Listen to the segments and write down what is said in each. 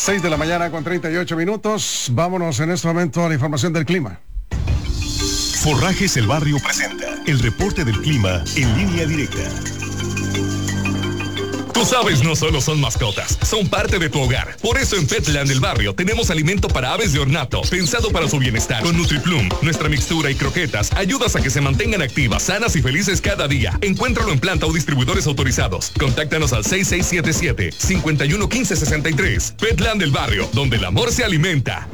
6:38 a.m. Vámonos en este momento a la información del clima. Forrajes El Barrio presenta el reporte del clima en línea directa. Tus aves no solo son mascotas, son parte de tu hogar. Por eso en Petland El Barrio tenemos alimento para aves de ornato, pensado para su bienestar. Con NutriPlum, nuestra mixtura y croquetas ayudas a que se mantengan activas, sanas y felices cada día. Encuéntralo en planta o distribuidores autorizados. Contáctanos al 6677-511563. Petland El Barrio, donde el amor se alimenta.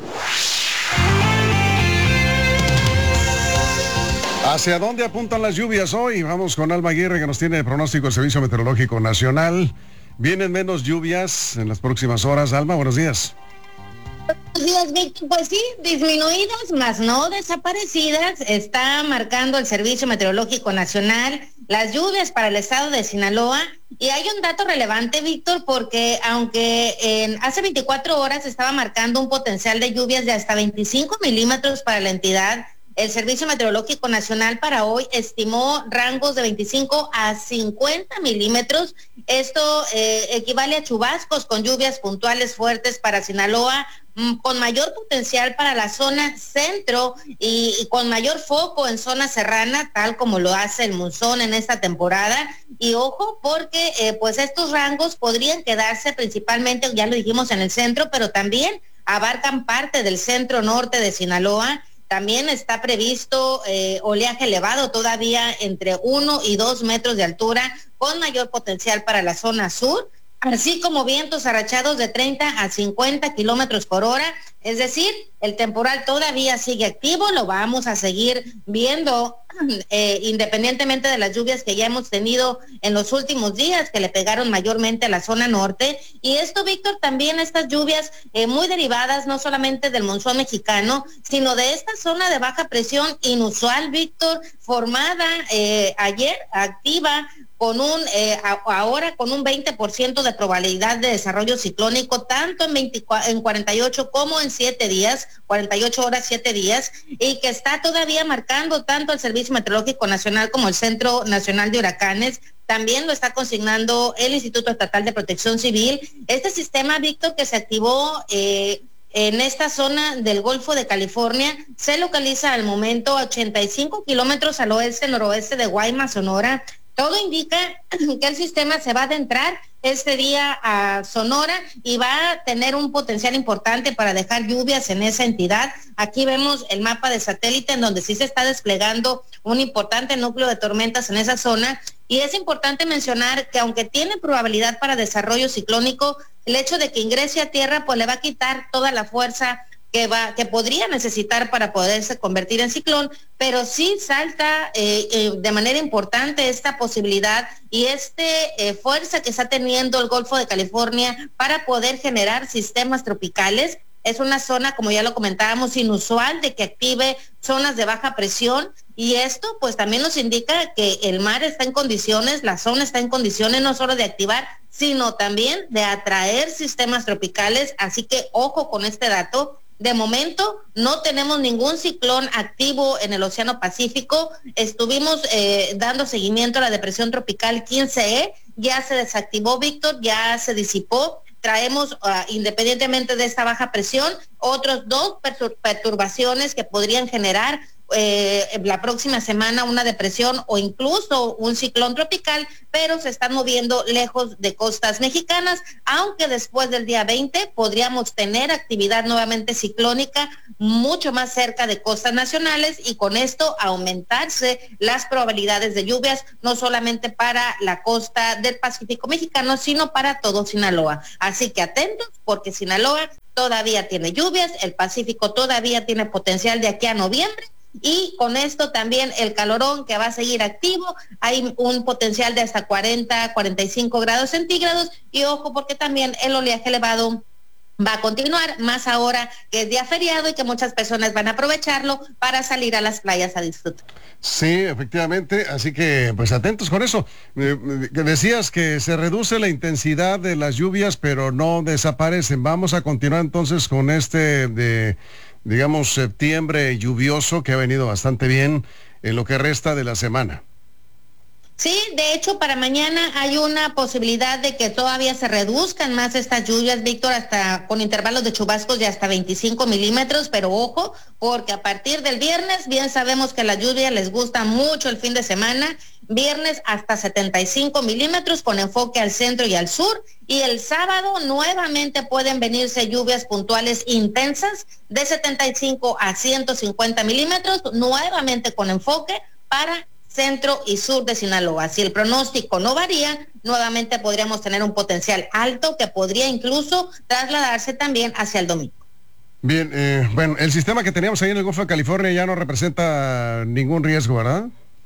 ¿Hacia dónde apuntan las lluvias hoy? Vamos con Alma Aguirre, que nos tiene el pronóstico del Servicio Meteorológico Nacional. ¿Vienen menos lluvias en las próximas horas? Alma, buenos días. Buenos días, Víctor. Pues sí, disminuidas, más no desaparecidas. Está marcando el Servicio Meteorológico Nacional las lluvias para el estado de Sinaloa. Y hay un dato relevante, Víctor, porque aunque hace 24 horas estaba marcando un potencial de lluvias de hasta 25 milímetros para la entidad, el Servicio Meteorológico Nacional para hoy estimó rangos de 25 a 50 milímetros. Esto equivale a chubascos con lluvias puntuales fuertes para Sinaloa, con mayor potencial para la zona centro y con mayor foco en zona serrana, tal como lo hace el monzón en esta temporada. Y ojo, porque pues estos rangos podrían quedarse principalmente, ya lo dijimos, en el centro, pero también abarcan parte del centro norte de Sinaloa. También está previsto oleaje elevado todavía entre 1 y 2 metros de altura, con mayor potencial para la zona sur, así como vientos arrachados de 30 a 50 kilómetros por hora. Es decir, el temporal todavía sigue activo, lo vamos a seguir viendo independientemente de las lluvias que ya hemos tenido en los últimos días, que le pegaron mayormente a la zona norte. Y esto, Víctor, también estas lluvias muy derivadas no solamente del monzón mexicano, sino de esta zona de baja presión inusual, Víctor, formada ayer, activa, con ahora con un 20% de probabilidad de desarrollo ciclónico, tanto en 48 como en 7 días, 48 horas, 7 días, y que está todavía marcando tanto el Servicio Meteorológico Nacional como el Centro Nacional de Huracanes. También lo está consignando el Instituto Estatal de Protección Civil. Este sistema, Víctor, que se activó en esta zona del Golfo de California, se localiza al momento a 85 kilómetros al oeste-noroeste de Guaymas, Sonora. Todo indica que el sistema se va a adentrar este día a Sonora y va a tener un potencial importante para dejar lluvias en esa entidad. Aquí vemos el mapa de satélite en donde sí se está desplegando un importante núcleo de tormentas en esa zona. Y es importante mencionar que aunque tiene probabilidad para desarrollo ciclónico, el hecho de que ingrese a tierra pues le va a quitar toda la fuerza que podría necesitar para poderse convertir en ciclón, pero sí salta de manera importante esta posibilidad y fuerza que está teniendo el Golfo de California para poder generar sistemas tropicales. Es una zona, como ya lo comentábamos, inusual de que active zonas de baja presión, y esto pues también nos indica que el mar está en condiciones, la zona está en condiciones no solo de activar, sino también de atraer sistemas tropicales, así que ojo con este dato. De momento no tenemos ningún ciclón activo en el Océano Pacífico. Estuvimos dando seguimiento a la depresión tropical 15E, ya se desactivó, Víctor, ya se disipó. Traemos, independientemente de esta baja presión, otros 2 perturbaciones que podrían generar la próxima semana una depresión o incluso un ciclón tropical, pero se están moviendo lejos de costas mexicanas, aunque después del día 20 podríamos tener actividad nuevamente ciclónica mucho más cerca de costas nacionales, y con esto aumentarse las probabilidades de lluvias, no solamente para la costa del Pacífico mexicano, sino para todo Sinaloa. Así que atentos, porque Sinaloa todavía tiene lluvias, el Pacífico todavía tiene potencial de aquí a noviembre. Y con esto también el calorón que va a seguir activo, hay un potencial de hasta 40, 45 grados centígrados, y ojo porque también el oleaje elevado va a continuar, más ahora que es día feriado y que muchas personas van a aprovecharlo para salir a las playas a disfrutar. Sí, efectivamente, así que pues atentos con eso. Decías que se reduce la intensidad de las lluvias, pero no desaparecen. Vamos a continuar entonces con digamos, septiembre lluvioso, que ha venido bastante bien en lo que resta de la semana. Sí, de hecho para mañana hay una posibilidad de que todavía se reduzcan más estas lluvias, Víctor, hasta con intervalos de chubascos de hasta 25 milímetros, pero ojo, porque a partir del viernes, bien sabemos que la lluvia les gusta mucho el fin de semana, viernes hasta 75 milímetros con enfoque al centro y al sur, y el sábado nuevamente pueden venirse lluvias puntuales intensas de 75 a 150 milímetros, nuevamente con enfoque para centro y sur de Sinaloa. Si el pronóstico no varía, nuevamente podríamos tener un potencial alto que podría incluso trasladarse también hacia el domingo. Bien, bueno, el sistema que teníamos ahí en el Golfo de California ya no representa ningún riesgo, ¿verdad?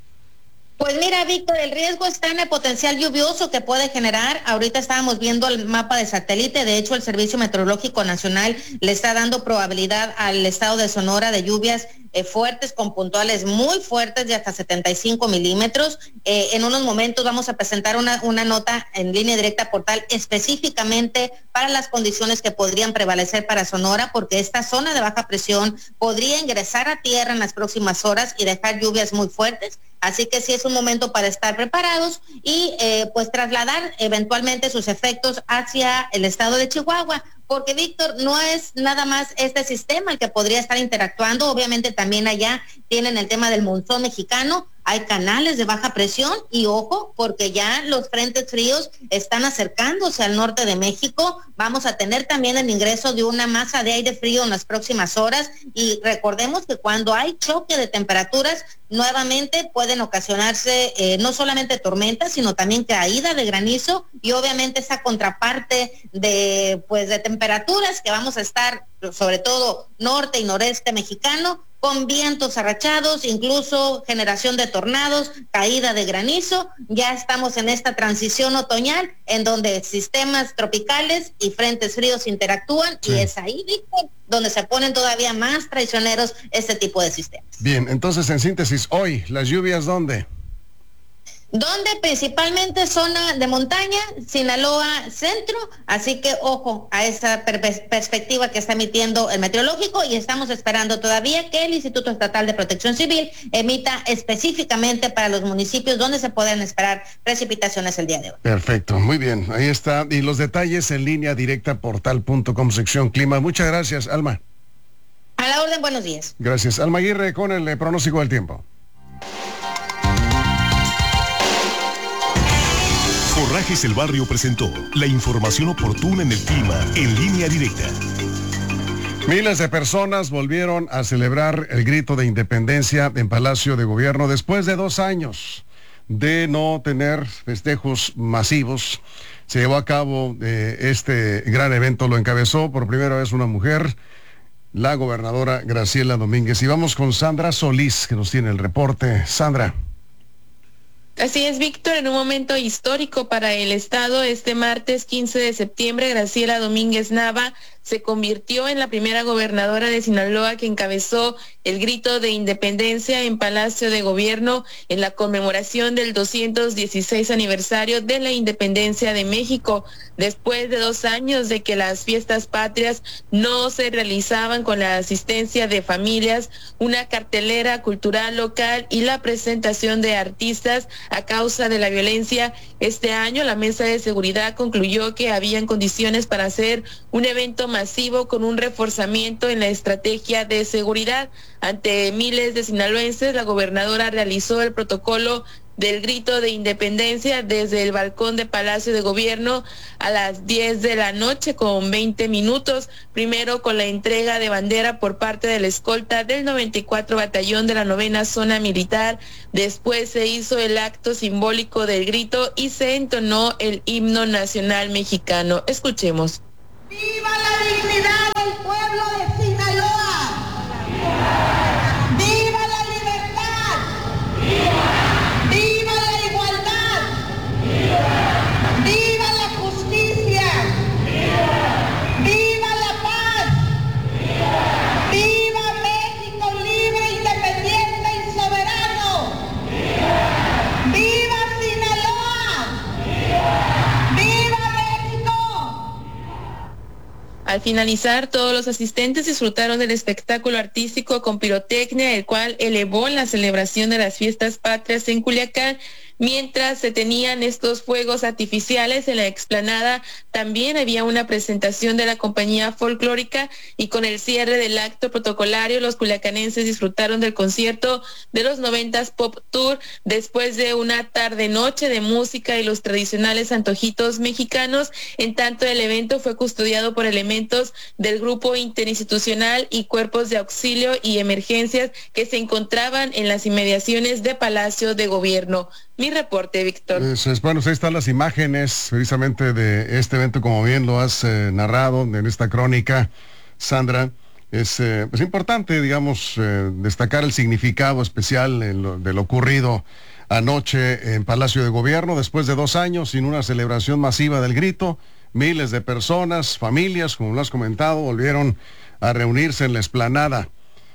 Pues mira, Víctor, el riesgo está en el potencial lluvioso que puede generar. Ahorita estábamos viendo el mapa de satélite. De hecho, el Servicio Meteorológico Nacional le está dando probabilidad al estado de Sonora de lluvias fuertes con puntuales muy fuertes de hasta 75 milímetros. En unos momentos vamos a presentar una nota en línea directa portal específicamente para las condiciones que podrían prevalecer para Sonora, porque esta zona de baja presión podría ingresar a tierra en las próximas horas y dejar lluvias muy fuertes. Así que sí es un momento para estar preparados y pues trasladar eventualmente sus efectos hacia el estado de Chihuahua. Porque, Víctor, no es nada más este sistema el que podría estar interactuando. Obviamente también allá tienen el tema del monzón mexicano, hay canales de baja presión y ojo, porque ya los frentes fríos están acercándose al norte de México. Vamos a tener también el ingreso de una masa de aire frío en las próximas horas y recordemos que cuando hay choque de temperaturas, nuevamente pueden ocasionarse no solamente tormentas, sino también caída de granizo y obviamente esa contraparte de temperaturas que vamos a estar, sobre todo norte y noreste mexicano, con vientos arrachados, incluso generación de tornados, caída de granizo. Ya estamos en esta transición otoñal en donde sistemas tropicales y frentes fríos interactúan y es ahí, Víctor, donde se ponen todavía más traicioneros este tipo de sistemas. Bien, entonces en síntesis, hoy, ¿las lluvias dónde? Donde principalmente zona de montaña, Sinaloa centro, así que ojo a esa perspectiva que está emitiendo el meteorológico y estamos esperando todavía que el Instituto Estatal de Protección Civil emita específicamente para los municipios donde se pueden esperar precipitaciones el día de hoy. Perfecto, muy bien, ahí está, y los detalles en línea directa portal.com sección clima. Muchas gracias, Alma. A la orden, buenos días. Gracias, Alma Aguirre con el pronóstico del tiempo. Forrajes El Barrio presentó la información oportuna en el clima en línea directa. Miles de personas volvieron a celebrar el grito de independencia en Palacio de Gobierno después de 2 años de no tener festejos masivos. Se llevó a cabo este gran evento, lo encabezó por primera vez una mujer, la gobernadora Graciela Domínguez. Y vamos con Sandra Solís, que nos tiene el reporte. Sandra. Así es, Víctor, en un momento histórico para el Estado, este martes 15 de septiembre, Graciela Domínguez Nava se convirtió en la primera gobernadora de Sinaloa que encabezó el grito de independencia en Palacio de Gobierno en la conmemoración del 216 aniversario de la independencia de México, después de 2 años de que las fiestas patrias no se realizaban con la asistencia de familias, una cartelera cultural local y la presentación de artistas a causa de la violencia. Este año la Mesa de Seguridad concluyó que habían condiciones para hacer un evento masivo con un reforzamiento en la estrategia de seguridad. Ante miles de sinaloenses, la gobernadora realizó el protocolo del grito de independencia desde el balcón de Palacio de Gobierno a las 10 de la noche con 20 minutos, primero con la entrega de bandera por parte de la escolta del 94 Batallón de la 9ª Zona Militar, después se hizo el acto simbólico del grito y se entonó el himno nacional mexicano. Escuchemos. ¡Viva la dignidad del pueblo de Sinaloa! ¡Viva la libertad! ¡Viva la igualdad! ¡Viva la justicia! ¡Viva la paz! ¡Viva México libre, independiente y soberano! ¡Viva Sinaloa! ¡Viva México! Al finalizar, todos los asistentes disfrutaron del espectáculo artístico con pirotecnia, el cual elevó la celebración de las fiestas patrias en Culiacán, Mientras se tenían estos fuegos artificiales en la explanada, también había una presentación de la compañía folclórica, y con el cierre del acto protocolario, los culiacanenses disfrutaron del concierto de los 90s Pop Tour después de una tarde-noche de música y los tradicionales antojitos mexicanos. En tanto, el evento fue custodiado por elementos del grupo interinstitucional y cuerpos de auxilio y emergencias que se encontraban en las inmediaciones de Palacio de Gobierno. Mi reporte, Víctor. Bueno, ahí están las imágenes precisamente de este evento, como bien lo has narrado en esta crónica, Sandra. Es importante, digamos, destacar el significado especial de lo ocurrido anoche en Palacio de Gobierno, después de 2 años sin una celebración masiva del grito. Miles de personas, familias, como lo has comentado, volvieron a reunirse en la explanada.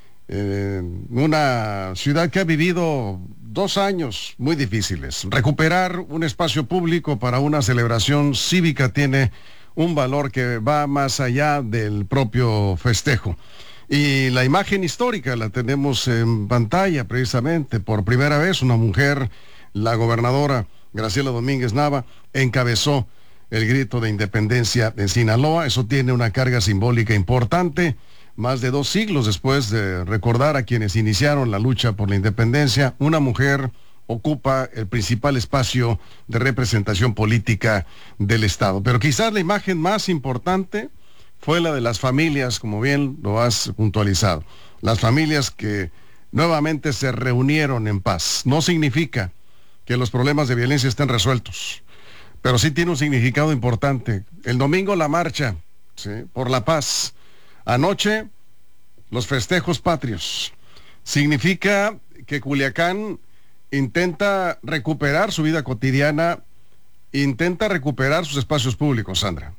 Una ciudad que ha vivido 2 años muy difíciles. Recuperar un espacio público para una celebración cívica tiene un valor que va más allá del propio festejo. Y la imagen histórica la tenemos en pantalla precisamente. Por primera vez una mujer, la gobernadora Graciela Domínguez Nava, encabezó el grito de independencia de Sinaloa. Eso tiene una carga simbólica importante. Más de 2 siglos después de recordar a quienes iniciaron la lucha por la independencia, una mujer ocupa el principal espacio de representación política del Estado. Pero quizás la imagen más importante fue la de las familias, como bien lo has puntualizado. Las familias que nuevamente se reunieron en paz. No significa que los problemas de violencia estén resueltos, pero sí tiene un significado importante. El domingo la marcha, ¿sí?, por la paz. Anoche, los festejos patrios. Significa que Culiacán intenta recuperar su vida cotidiana, intenta recuperar sus espacios públicos, Sandra.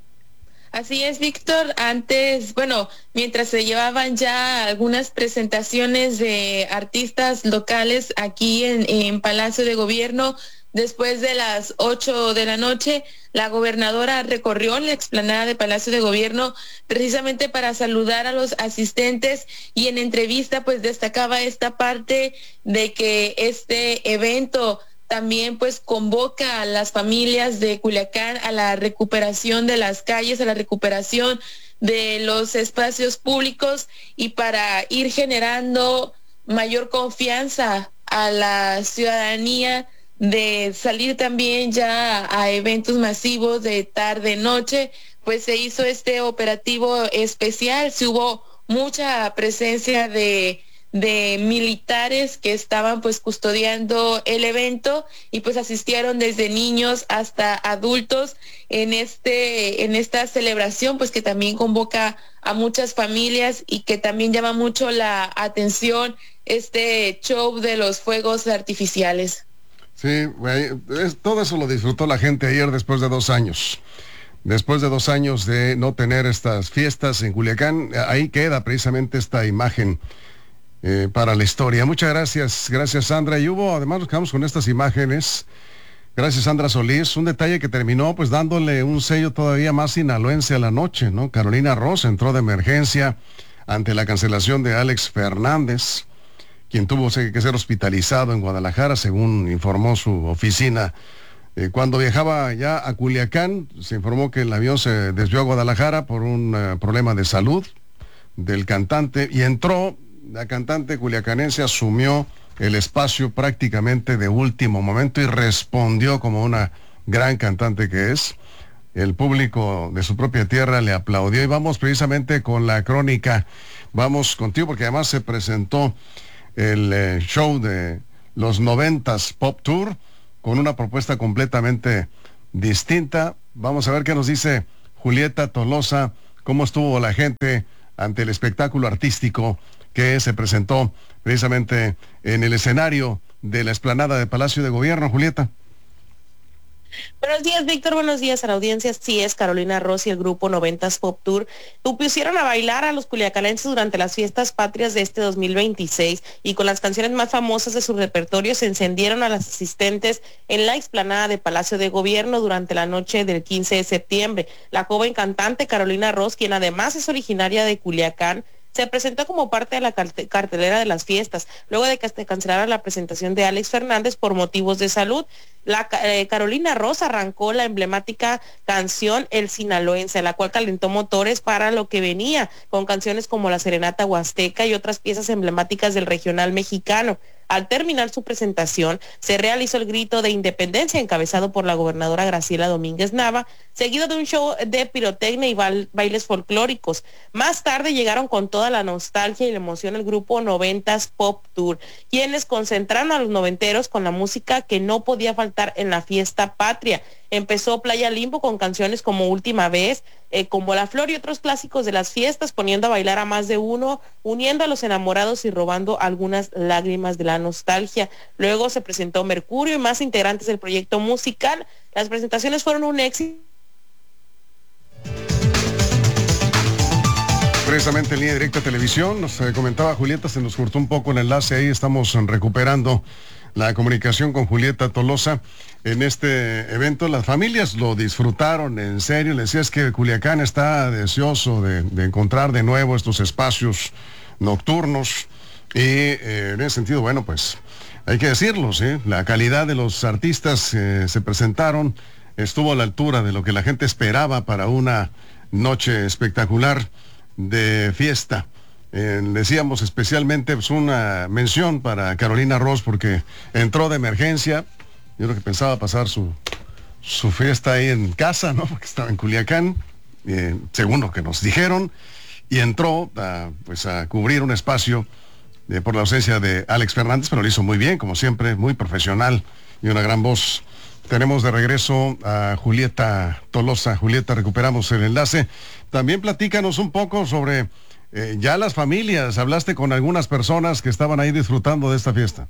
Así es, Víctor. Antes, mientras se llevaban ya algunas presentaciones de artistas locales aquí en Palacio de Gobierno, después de las 8 de la noche, la gobernadora recorrió la explanada de Palacio de Gobierno precisamente para saludar a los asistentes, y en entrevista pues destacaba esta parte de que este evento también pues convoca a las familias de Culiacán a la recuperación de las calles, a la recuperación de los espacios públicos, y para ir generando mayor confianza a la ciudadanía de salir también ya a eventos masivos de tarde-noche, pues se hizo este operativo especial. Se hubo mucha presencia de militares que estaban pues custodiando el evento, y pues asistieron desde niños hasta adultos en esta celebración, pues que también convoca a muchas familias y que también llama mucho la atención este show de los fuegos artificiales. Sí, todo eso lo disfrutó la gente ayer después de 2 años. Después de 2 años de no tener estas fiestas en Culiacán, ahí queda precisamente esta imagen para la historia. Muchas gracias Sandra. Y además nos quedamos con estas imágenes. Gracias, Sandra Solís. Un detalle que terminó pues dándole un sello todavía más sinaloense a la noche, ¿no? Carolina Ross entró de emergencia ante la cancelación de Alex Fernández, quien tuvo que ser hospitalizado en Guadalajara, según informó su oficina. Cuando viajaba ya a Culiacán, se informó que el avión se desvió a Guadalajara por un problema de salud del cantante, y entró. La cantante culiacanense asumió el espacio prácticamente de último momento y respondió como una gran cantante que es. El público de su propia tierra le aplaudió, y vamos precisamente con la crónica. Vamos contigo porque además se presentó el show de los 90s Pop Tour con una propuesta completamente distinta. Vamos a ver qué nos dice Julieta Tolosa, cómo estuvo la gente ante el espectáculo artístico que se presentó precisamente en el escenario de la explanada de Palacio de Gobierno. Julieta. Buenos días, Víctor. Buenos días a la audiencia. Sí, es Carolina Ross y el grupo 90s Pop Tour pusieron a bailar a los culiacanenses durante las fiestas patrias de este 2026, y con las canciones más famosas de su repertorio se encendieron a las asistentes en la explanada de Palacio de Gobierno durante la noche del 15 de septiembre. La joven cantante Carolina Ross, quien además es originaria de Culiacán, se presentó como parte de la cartelera de las fiestas, luego de que se cancelara la presentación de Alex Fernández por motivos de salud. Carolina Ross arrancó la emblemática canción El Sinaloense, la cual calentó motores para lo que venía, con canciones como La Serenata Huasteca y otras piezas emblemáticas del regional mexicano. Al terminar su presentación, se realizó el grito de independencia encabezado por la gobernadora Graciela Domínguez Nava, seguido de un show de pirotecnia y bailes folclóricos. Más tarde llegaron con toda la nostalgia y la emoción el grupo 90s Pop Tour, quienes concentraron a los noventeros con la música que no podía faltar en la fiesta patria. Empezó Playa Limbo con canciones como Última Vez, como La Flor y otros clásicos de las fiestas, poniendo a bailar a más de uno, uniendo a los enamorados y robando algunas lágrimas de la nostalgia. Luego se presentó Mercurio y más integrantes del proyecto musical. Las presentaciones fueron un éxito. Precisamente en Línea Directa Televisión, nos comentaba Julieta, se nos cortó un poco el enlace ahí, estamos recuperando la comunicación con Julieta Tolosa. En este evento las familias lo disfrutaron en serio. Le decía, es que Culiacán está deseoso de encontrar de nuevo estos espacios nocturnos y en ese sentido, bueno, pues hay que decirlo, ¿sí? La calidad de los artistas que se presentaron estuvo a la altura de lo que la gente esperaba para una noche espectacular de fiesta. Decíamos especialmente pues, una mención para Carolina Ross porque entró de emergencia. Yo creo que pensaba pasar su fiesta ahí en casa, ¿no? Porque estaba en Culiacán, según lo que nos dijeron, y entró a cubrir un espacio por la ausencia de Alex Fernández, pero lo hizo muy bien, como siempre, muy profesional y una gran voz. Tenemos de regreso a Julieta Tolosa. Julieta, recuperamos el enlace. También platícanos un poco sobre ya las familias. Hablaste con algunas personas que estaban ahí disfrutando de esta fiesta.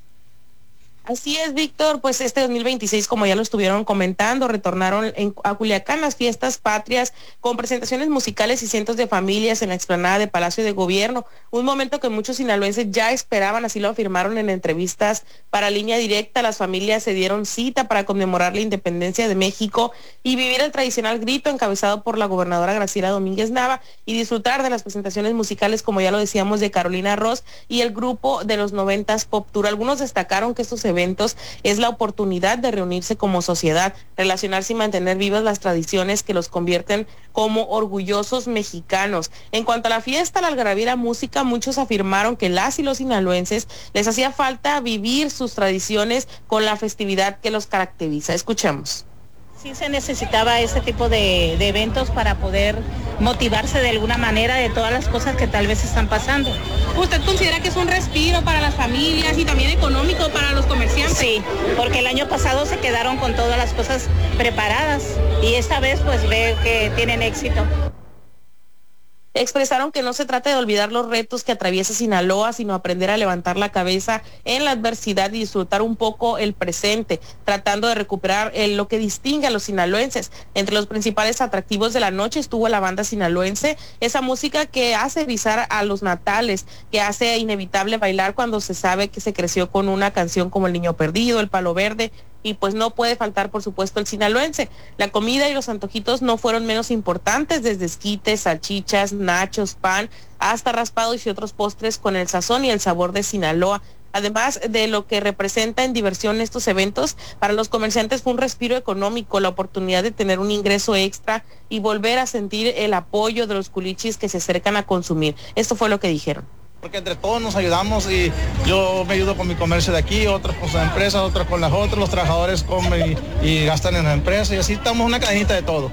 Así es, Víctor, pues este 2026, como ya lo estuvieron comentando, retornaron a Culiacán las fiestas patrias con presentaciones musicales y cientos de familias en la explanada de Palacio de Gobierno, un momento que muchos sinaloenses ya esperaban, así lo afirmaron en entrevistas para Línea Directa. Las familias se dieron cita para conmemorar la independencia de México y vivir el tradicional grito encabezado por la gobernadora Graciela Domínguez Nava y disfrutar de las presentaciones musicales, como ya lo decíamos, de Carolina Ross y el grupo de los 90s Pop Tour. Algunos destacaron que estos eventos es la oportunidad de reunirse como sociedad, relacionarse y mantener vivas las tradiciones que los convierten como orgullosos mexicanos. En cuanto a la fiesta, la algarabía y la música, muchos afirmaron que las y los sinaloenses les hacía falta vivir sus tradiciones con la festividad que los caracteriza. Escuchemos. Sí se necesitaba ese tipo de eventos para poder motivarse de alguna manera de todas las cosas que tal vez están pasando. ¿Usted considera que es un respiro para las familias y también económico para los comerciantes? Sí, porque el año pasado se quedaron con todas las cosas preparadas y esta vez pues veo que tienen éxito. Expresaron que no se trata de olvidar los retos que atraviesa Sinaloa, sino aprender a levantar la cabeza en la adversidad y disfrutar un poco el presente, tratando de recuperar lo que distingue a los sinaloenses. Entre los principales atractivos de la noche estuvo la banda sinaloense, esa música que hace erizar a los natales, que hace inevitable bailar cuando se sabe que se creció con una canción como El Niño Perdido, El Palo Verde, y pues no puede faltar, por supuesto, el sinaloense. La comida y los antojitos no fueron menos importantes, desde esquites, salchichas, nachos, pan, hasta raspados y otros postres con el sazón y el sabor de Sinaloa. Además de lo que representa en diversión estos eventos, para los comerciantes fue un respiro económico, la oportunidad de tener un ingreso extra y volver a sentir el apoyo de los culichis que se acercan a consumir. Esto fue lo que dijeron. Porque entre todos nos ayudamos y yo me ayudo con mi comercio de aquí, otros con su empresa, otros con las otras, los trabajadores comen y gastan en la empresa y así estamos una cadenita de todo.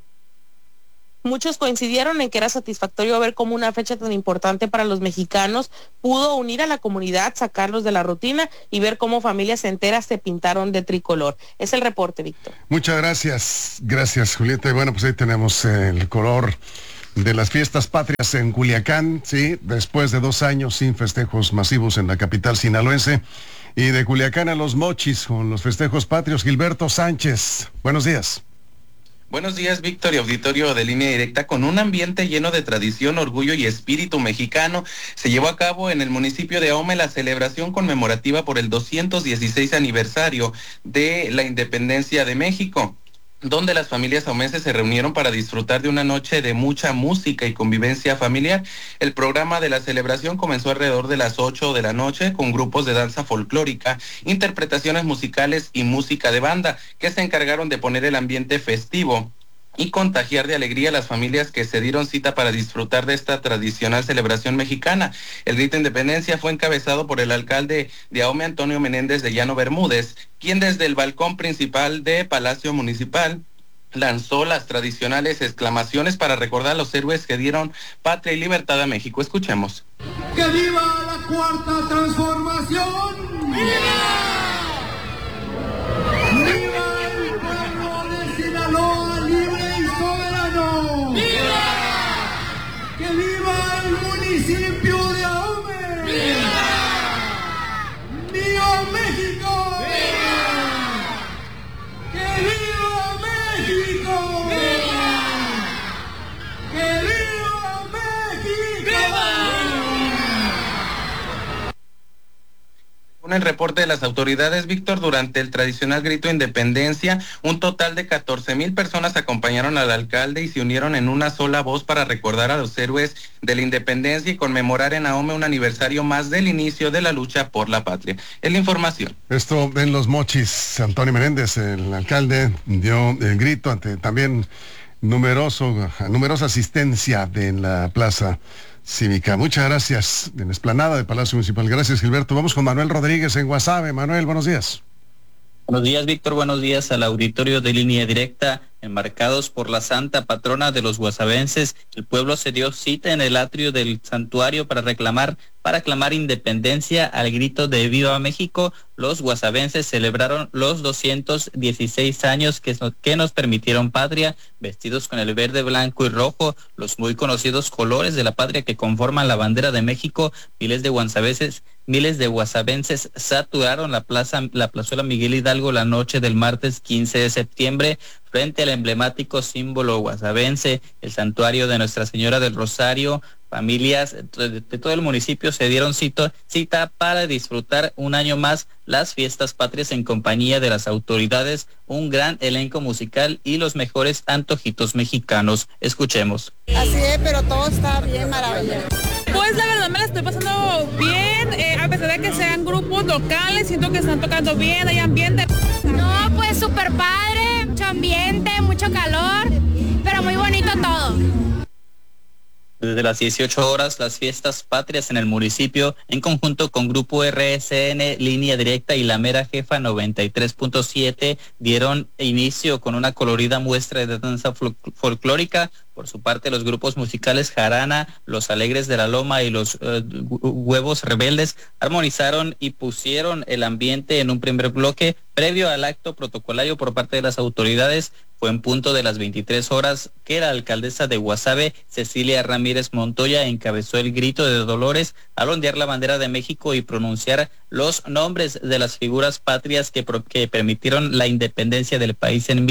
Muchos coincidieron en que era satisfactorio ver cómo una fecha tan importante para los mexicanos pudo unir a la comunidad, sacarlos de la rutina y ver cómo familias enteras se pintaron de tricolor. Es el reporte, Víctor. Muchas gracias. Gracias, Julieta. Y bueno, pues ahí tenemos el color de las fiestas patrias en Culiacán, sí, después de 2 años sin festejos masivos en la capital sinaloense. Y de Culiacán a Los Mochis con los festejos patrios, Gilberto Sánchez. Buenos días. Buenos días, Víctor y auditorio de Línea Directa. Con un ambiente lleno de tradición, orgullo y espíritu mexicano, se llevó a cabo en el municipio de Ahome la celebración conmemorativa por el 216 aniversario de la independencia de México. donde las familias aumenses se reunieron para disfrutar de una noche de mucha música y convivencia familiar. El programa de la celebración comenzó alrededor de las 8 de la noche con grupos de danza folclórica, interpretaciones musicales y música de banda, que se encargaron de poner el ambiente festivo y contagiar de alegría a las familias que se dieron cita para disfrutar de esta tradicional celebración mexicana. El grito de independencia fue encabezado por el alcalde de Ahome, Antonio Menéndez de Llano Bermúdez, quien desde el balcón principal de Palacio Municipal lanzó las tradicionales exclamaciones para recordar a los héroes que dieron patria y libertad a México. Escuchemos. ¡Que viva la cuarta transformación! ¡Viva! ¡Viva el pueblo de Sinaloa libre y soberano! ¡Viva! ¡Que viva el municipio de Ahome! ¡Viva! ¡Viva México! ¡Viva! ¡Que viva México! ¡Viva! ¡Que viva México! ¡Viva! Según el reporte de las autoridades, Víctor, durante el tradicional grito de independencia, un total de 14,000 personas acompañaron al alcalde y se unieron en una sola voz para recordar a los héroes de la independencia y conmemorar en Ahome un aniversario más del inicio de la lucha por la patria. Es la información. Esto en Los Mochis. Antonio Menéndez, el alcalde, dio el grito ante también numerosa asistencia en la plaza cívica. Muchas gracias. En la explanada de Palacio Municipal. Gracias, Gilberto. Vamos con Manuel Rodríguez en Guasave. Manuel, buenos días. Buenos días, Víctor. Buenos días al auditorio de Línea Directa. Enmarcados por la santa patrona de los guasavenses, el pueblo se dio cita en el atrio del santuario para clamar independencia al grito de Viva México. Los guasavenses celebraron los 216 años que nos permitieron patria, vestidos con el verde, blanco y rojo, los muy conocidos colores de la patria que conforman la bandera de México. Miles de guasavenses saturaron la plazuela Miguel Hidalgo la noche del martes 15 de septiembre, frente al emblemático símbolo guasavense, el santuario de Nuestra Señora del Rosario. Familias de todo el municipio se dieron cita para disfrutar un año más las fiestas patrias en compañía de las autoridades, un gran elenco musical y los mejores antojitos mexicanos. Escuchemos. Así es, pero todo está bien, maravilloso. Pues la verdad me la estoy pasando bien, a pesar de que sean grupos locales, siento que están tocando bien, hay ambiente. No, pues súper padre, mucho ambiente, mucho calor, pero muy bonito todo. Desde las 18 horas, las fiestas patrias en el municipio, en conjunto con Grupo RSN, Línea Directa y La Mera Jefa 93.7, dieron inicio con una colorida muestra de danza folclórica. Por su parte, los grupos musicales Jarana, Los Alegres de la Loma y los Huevos Rebeldes armonizaron y pusieron el ambiente en un primer bloque. Previo al acto protocolario por parte de las autoridades, fue en punto de las 23 horas que la alcaldesa de Guasave, Cecilia Ramírez Montoya, encabezó el grito de Dolores al ondear la bandera de México y pronunciar los nombres de las figuras patrias que permitieron la independencia del país en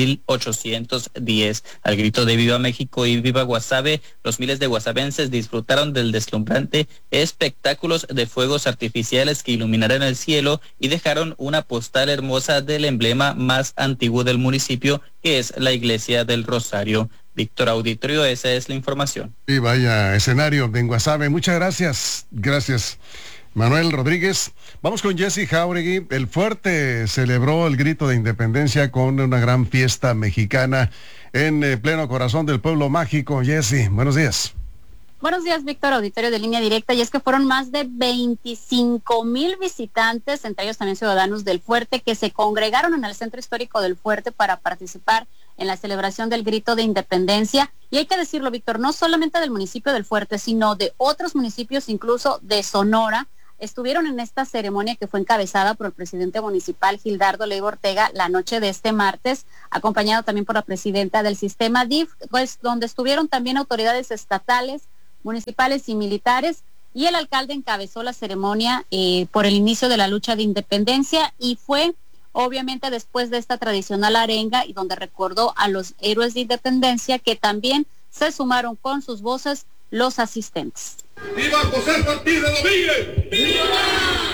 1810. Al grito de Viva México y Viva Guasave, los miles de guasavenses disfrutaron del deslumbrante espectáculos de fuegos artificiales que iluminaron el cielo y dejaron una postal hermosa del emblema más antiguo del municipio, que es la Iglesia del Rosario. Víctor, auditorio, esa es la información. Y vaya escenario en Guasave. Muchas gracias. Gracias, Manuel Rodríguez. Vamos con Jesse Jauregui. El Fuerte celebró el grito de independencia con una gran fiesta mexicana en pleno corazón del pueblo mágico. Jesse, buenos días. Buenos días, Víctor, auditorio de Línea Directa. Y es que fueron más de 25,000 visitantes, entre ellos también ciudadanos del Fuerte, que se congregaron en el centro histórico del Fuerte para participar en la celebración del grito de independencia. Y hay que decirlo, Víctor, no solamente del municipio del Fuerte, sino de otros municipios, incluso de Sonora, estuvieron en esta ceremonia que fue encabezada por el presidente municipal Gildardo Leiva Ortega la noche de este martes, acompañado también por la presidenta del sistema DIF, pues, donde estuvieron también autoridades estatales, municipales y militares, y el alcalde encabezó la ceremonia por el inicio de la lucha de independencia, y fue obviamente después de esta tradicional arenga y donde recordó a los héroes de independencia, que también se sumaron con sus voces los asistentes. ¡Viva José Martí de Domínguez! ¡Viva!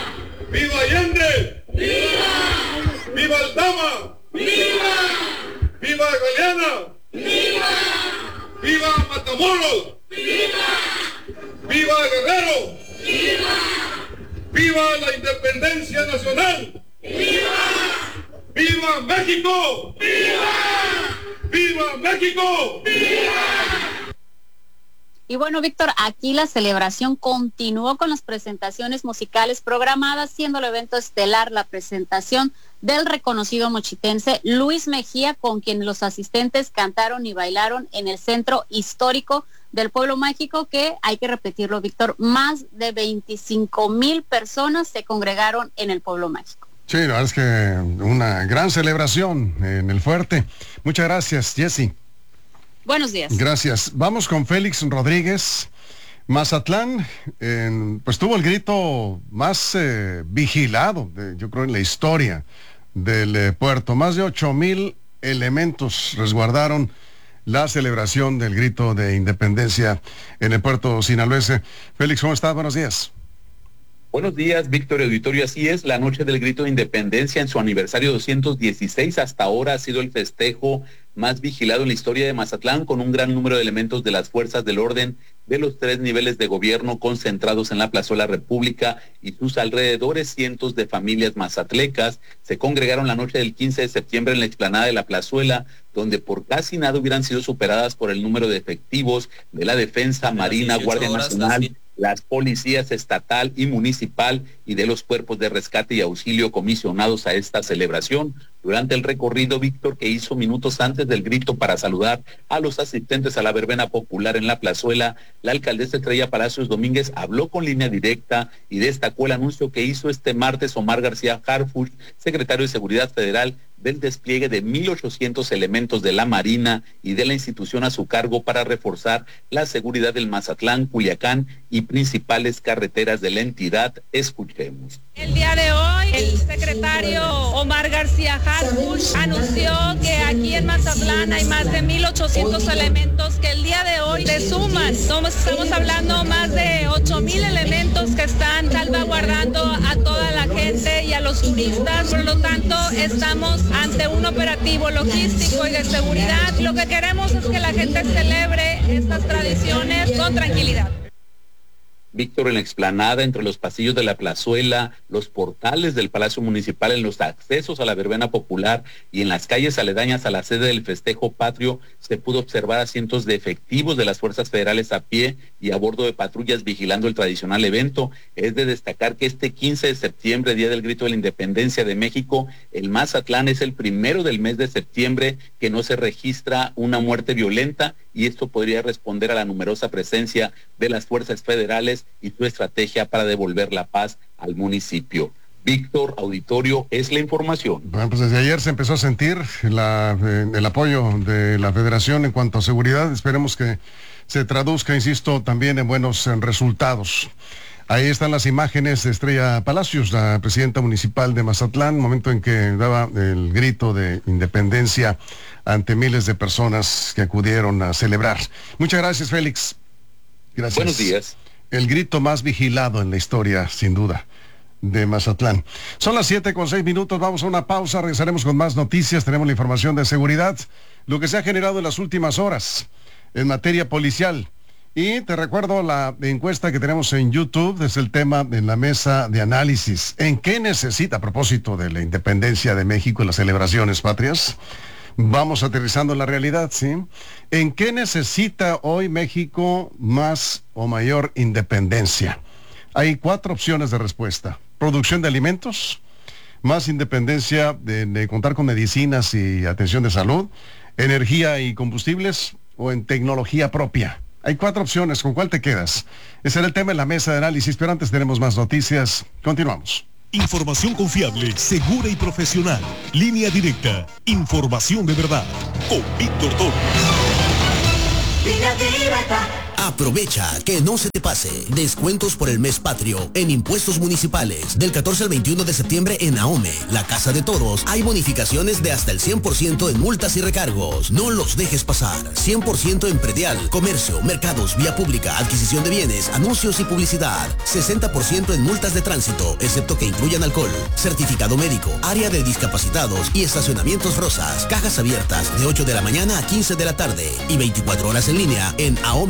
¡Viva Allende! ¡Viva! ¡Viva Aldama! ¡Viva! ¡Viva Galeana! ¡Viva! ¡Viva Matamoros! ¡Viva! ¡Viva Guerrero! ¡Viva! ¡Viva la independencia nacional! ¡Viva! ¡Viva México! ¡Viva! ¡Viva México! ¡Viva! Y bueno, Víctor, aquí la celebración continuó con las presentaciones musicales programadas, siendo el evento estelar la presentación del reconocido mochitense Luis Mejía, con quien los asistentes cantaron y bailaron en el centro histórico del pueblo mágico, que hay que repetirlo, Víctor, más de 25,000 personas se congregaron en el pueblo mágico. Sí, la verdad es que una gran celebración en el fuerte. Muchas gracias, Jessy. Buenos días. Gracias. Vamos con Félix Rodríguez. Mazatlán, pues tuvo el grito más vigilado, yo creo, en la historia del puerto. Más de 8,000 elementos resguardaron la celebración del grito de independencia en el puerto sinaloense. Félix, ¿cómo estás? Buenos días. Buenos días, Víctor Auditorio. Así es, la noche del grito de independencia en su aniversario 216 hasta ahora ha sido el festejo más vigilado en la historia de Mazatlán, con un gran número de elementos de las fuerzas del orden de los 3 niveles de gobierno concentrados en la Plazuela República y sus alrededores. Cientos de familias mazatlecas se congregaron la noche del 15 de septiembre en la explanada de la Plazuela, donde por casi nada hubieran sido superadas por el número de efectivos de la Defensa, Marina, Guardia Nacional, las policías estatal y municipal y de los cuerpos de rescate y auxilio comisionados a esta celebración. Durante el recorrido, Víctor, que hizo minutos antes del grito para saludar a los asistentes a la verbena popular en la plazuela, la alcaldesa Estrella Palacios Domínguez habló con Línea Directa y destacó el anuncio que hizo este martes Omar García Harfuch, secretario de Seguridad Federal, del despliegue de 1,800 elementos de la Marina y de la institución a su cargo para reforzar la seguridad del Mazatlán, Culiacán y principales carreteras de la entidad. Escuchemos. El día de hoy, el secretario Omar García Harfuch anunció que aquí en Mazatlán hay más de 1,800 elementos que el día de hoy se suman. Estamos hablando más de 8,000 elementos que están salvaguardando a toda la gente y a los turistas. Por lo tanto, estamos ante un operativo logístico y de seguridad. Lo que queremos es que la gente celebre estas tradiciones con tranquilidad. Víctor, en la explanada, entre los pasillos de la plazuela, los portales del Palacio Municipal, en los accesos a la verbena popular y en las calles aledañas a la sede del festejo patrio, se pudo observar a cientos de efectivos de las fuerzas federales a pie y a bordo de patrullas vigilando el tradicional evento. Es de destacar que este 15 de septiembre, Día del Grito de la Independencia de México, el Mazatlán es el primero del mes de septiembre que no se registra una muerte violenta, y esto podría responder a la numerosa presencia de las fuerzas federales y su estrategia para devolver la paz al municipio. Víctor, auditorio, es la información. Bueno, pues desde ayer se empezó a sentir el apoyo de la Federación en cuanto a seguridad. Esperemos que se traduzca, insisto, también en buenos resultados. Ahí están las imágenes de Estrella Palacios, la presidenta municipal de Mazatlán, momento en que daba el grito de independencia ante miles de personas que acudieron a celebrar. Muchas gracias, Félix. Gracias. Buenos días. El grito más vigilado en la historia, sin duda, de Mazatlán. Son las 7:06, vamos a una pausa, regresaremos con más noticias, tenemos la información de seguridad, lo que se ha generado en las últimas horas en materia policial. Y te recuerdo la encuesta que tenemos en YouTube, es el tema en la mesa de análisis. ¿En qué necesita, a propósito de la independencia de México y las celebraciones patrias? Vamos aterrizando en la realidad, ¿sí? ¿En qué necesita hoy México más o mayor independencia? Hay 4 opciones de respuesta. Producción de alimentos, más independencia de contar con medicinas y atención de salud, energía y combustibles, o en tecnología propia. Hay 4 opciones, ¿con cuál te quedas? Ese era el tema en la mesa de análisis, pero antes tenemos más noticias. Continuamos. Información confiable, segura y profesional. Línea Directa. Información de verdad. Con Víctor Torres. Línea Directa. Aprovecha que no se te pase. Descuentos por el mes patrio en impuestos municipales. Del 14 al 21 de septiembre en Ahome, la Casa de Toros, hay bonificaciones de hasta el 100% en multas y recargos. No los dejes pasar. 100% en predial, comercio, mercados, vía pública, adquisición de bienes, anuncios y publicidad. 60% en multas de tránsito, excepto que incluyan alcohol. Certificado médico, área de discapacitados y estacionamientos rosas. Cajas abiertas de 8 de la mañana a 15 de la tarde y 24 horas en línea en Ahome.